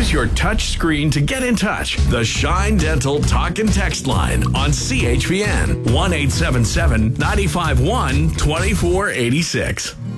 Use your touch screen to get in touch. The Shine Dental Talk and Text line on CHPN 1-877-951-2486.